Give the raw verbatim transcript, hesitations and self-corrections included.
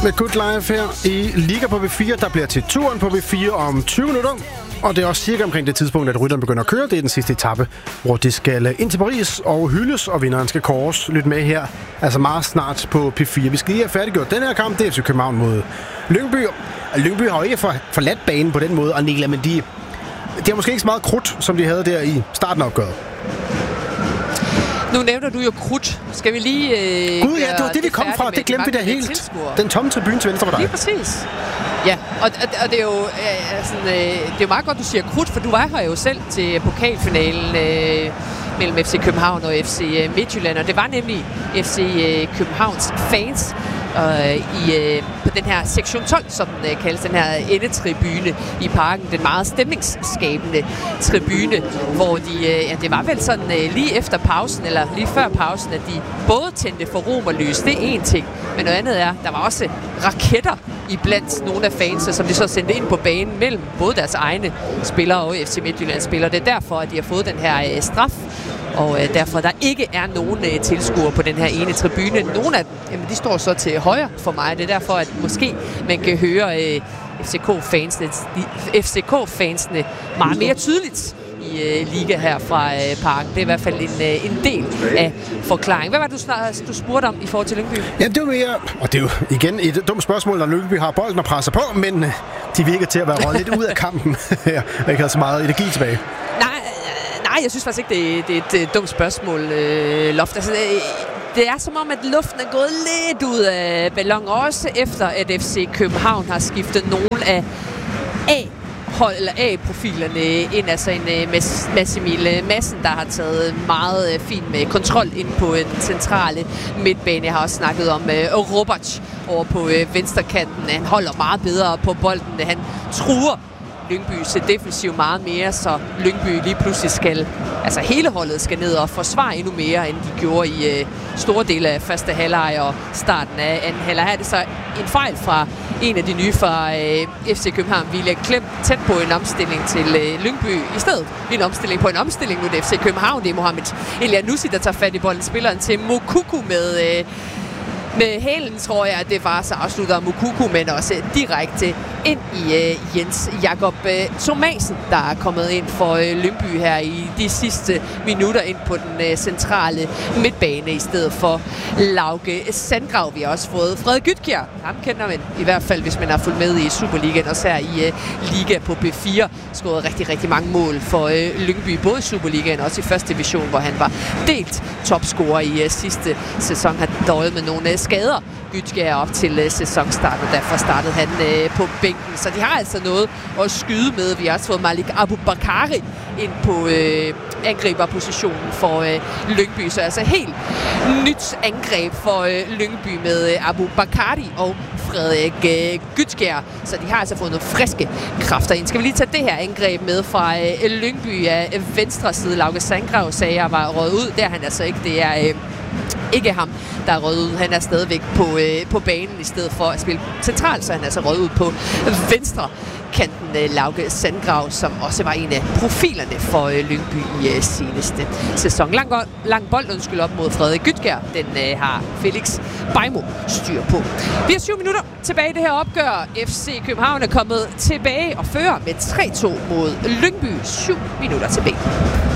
med Good Life her i Liga på B fire, der bliver til turen på B fire om tyve minutter. Og det er også cirka omkring det tidspunkt, at rytteren begynder at køre. Det er den sidste etape, hvor det skal ind til Paris og hyldes, og vinderen skal kåres. Lyt med her, altså meget snart på P fire. Vi skal lige have færdiggjort den her kamp. Det er F C København mod Lyngby. Lyngby har jo ikke for, forladt banen på den måde, og Nikla, men de, de har måske ikke så meget krudt, som de havde der i starten af opgøret. Nu nævner du jo krudt. Skal vi lige... Øh, Gud ja, det var det, vi kom fra. Det glemte vi da helt. Tilskuer. Den tomme tribune til venstre for dig. Lige præcis. Ja, og, og, og det er jo øh, sådan, øh, det er jo meget godt, du siger krudt, for du var her jo selv til pokalfinalen øh, mellem F C København og F C Midtjylland, og det var nemlig F C Københavns fans øh, i, øh, på den her sektion tolv, som den øh, kaldes, den her endetribune i parken, den meget stemningsskabende tribune, hvor de, øh, ja, det var vel sådan øh, lige efter pausen, eller lige før pausen, at de både tændte for romerlys, det er én ting, men noget andet er, der var også raketter i blandt nogle af fansene, som de så sendte ind på banen mellem både deres egne spillere og F C Midtjyllands spillere. Det er derfor, at de har fået den her øh, straf, og øh, derfor, der ikke er nogen øh, tilskuere på den her ene tribune. Nogle af dem, jamen, de står så til højre for mig. Det er derfor, at måske man kan høre øh, F C K-fansene, F C K-fansene meget mere tydeligt i øh, liga her fra øh, parken. Det er i hvert fald en, øh, en del af forklaringen. Hvad var det, du, snart, du spurgte om i forhold til Lyngby? Ja, det var mere, og det er jo igen et dumt spørgsmål, når Lyngby har bolden og presser på, men de virker til at være røget lidt ud af kampen her, og ikke har så meget energi tilbage. Nej, nej, jeg synes faktisk ikke, det, det er et, et dumt spørgsmål, øh, Loft. Altså, det, det er som om, at luften er gået lidt ud af ballonen, også efter at F C København har skiftet nogle af A hold eller A-profilerne ind, altså en uh, Massimil Madsen, der har taget meget uh, fint med kontrol ind på den centrale midtbane. Jeg har også snakket om uh, Robac over på uh, venstrekanten. Han holder meget bedre på bolden. Han truer Lyngbys defensiv meget mere, så Lyngby lige pludselig skal, altså hele holdet skal ned og forsvare endnu mere, end de gjorde i uh, store dele af første halvleg og starten af anden halvleg. Her er det så en fejl fra en af de nye fra uh, F C København, Vilja Klem, tæt på en omstilling til uh, Lyngby. I stedet en omstilling på en omstilling. Nu er det F C København, det er Mohamed Elianussi, der tager fat i bolden. Spilleren til Moukoko med... Uh, Med hælen tror jeg, at det var så afslutter Moukoko, men også direkte ind i uh, Jens Jakob uh, Thomasen, der er kommet ind for uh, Lyngby her i de sidste minutter ind på den uh, centrale midtbane i stedet for Lauke Sandgrav. Vi har også fået Frede Gytkjær. Ham kender man i hvert fald, hvis man har fulgt med i Superligaen, også her i uh, Liga på B fire. Skåret rigtig, rigtig mange mål for uh, Lyngby, både i Superligaen og også i første division, hvor han var delt topscorer i uh, sidste sæson. Han døjet med nogle uh, skader. Gytkjær op til uh, sæsonstart, og derfor startede han uh, på bænken. Så de har altså noget at skyde med. Vi har også fået Malik Abubakari ind på uh, angriberpositionen for uh, Lyngby. Så altså helt nyt angreb for uh, Lyngby med uh, Abubakari og Frederik uh, Gytkjær. Så de har altså fået nogle friske kræfter ind. Skal vi lige tage det her angreb med fra uh, Lyngby af uh, venstre side. Lauke Sandgrav sagde, jeg var røget ud. Det er han altså ikke. Det er... Uh, Ikke ham, der er røget ud. Han er stadigvæk på, øh, på banen i stedet for at spille centralt, så han er altså røget ud på venstre kanten. Øh, Lauke Sandgrav, som også var en af profilerne for øh, Lyngby i øh, seneste sæson. Lang, lang bold, undskyld, op mod Frederik Gytkjær. Den øh, har Felix Beimo styr på. Vi har syv minutter tilbage i det her opgør. F C København er kommet tilbage og fører med tre to mod Lyngby. Syv minutter tilbage.